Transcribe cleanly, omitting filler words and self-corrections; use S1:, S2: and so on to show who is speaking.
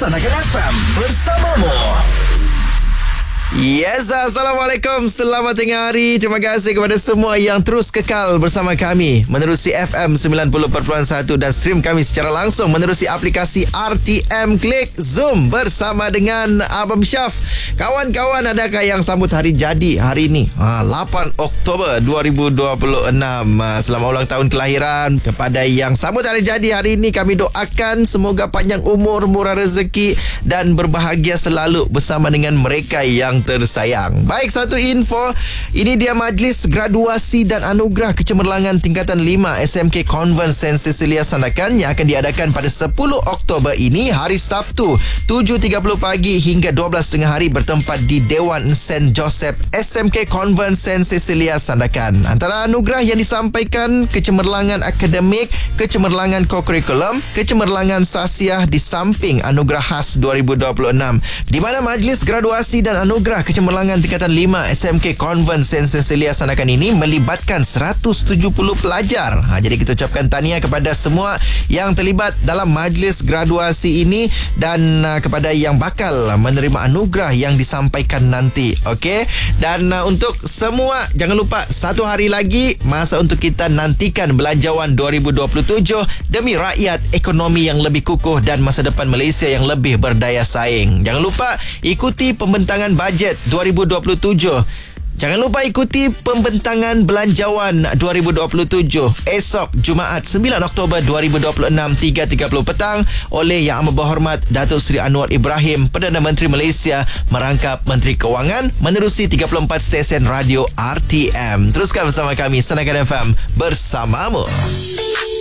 S1: Sanakan FM bersamamu.
S2: Yes, Assalamualaikum. Selamat tengah hari. Terima kasih kepada semua yang terus kekal bersama kami menerusi FM 90.1 dan stream kami secara langsung menerusi aplikasi RTM Klik Zoom bersama dengan Abang Syaf. Kawan-kawan, adakah yang sambut hari jadi hari ini? 8 Oktober 2026. Selamat ulang tahun kelahiran kepada yang sambut hari jadi hari ini. Kami doakan semoga panjang umur, murah rezeki dan berbahagia selalu bersama dengan mereka yang tersayang. Baik, satu info. Ini dia Majlis Graduasi dan Anugerah Kecemerlangan Tingkatan 5 SMK Convent St. Cecilia Sandakan yang akan diadakan pada 10 Oktober ini, hari Sabtu 7.30 pagi hingga 12.30 hari, bertempat di Dewan St. Joseph SMK Convent St. Cecilia Sandakan. Antara anugerah yang disampaikan kecemerlangan akademik, kecemerlangan kokurikulum, kecemerlangan sasiah di samping anugerah khas 2026, di mana Majlis Graduasi dan Anugerah Kecemerlangan Tingkatan 5 SMK Convent St. Cecilia Sandakan ini melibatkan 170 pelajar. Jadi kita ucapkan tahniah kepada semua yang terlibat dalam majlis graduasi ini dan kepada yang bakal menerima anugerah yang disampaikan nanti. Okey? Dan untuk semua, jangan lupa satu hari lagi masa untuk kita nantikan Belanjawan 2027 demi rakyat, ekonomi yang lebih kukuh dan masa depan Malaysia yang lebih berdaya saing. Jangan lupa ikuti pembentangan bajet 2027. Jangan lupa ikuti pembentangan Belanjawan 2027 esok Jumaat 9 Oktober 2026 3.30 petang oleh Yang Amat Berhormat Datuk Seri Anwar Ibrahim, Perdana Menteri Malaysia, merangkap Menteri Kewangan, menerusi 34 stesen radio RTM. Teruskan bersama kami, Sanakan FM bersamamu.